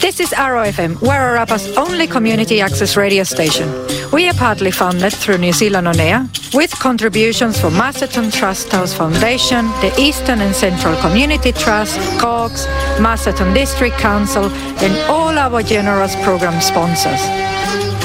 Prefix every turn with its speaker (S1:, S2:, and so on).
S1: This is Arrow FM, Wairarapa's only community access radio station. We are partly funded through New Zealand On Air, with contributions from Masterton Trust House Foundation, the Eastern and Central Community Trust, COGS, Masterton District Council, and all our generous program sponsors.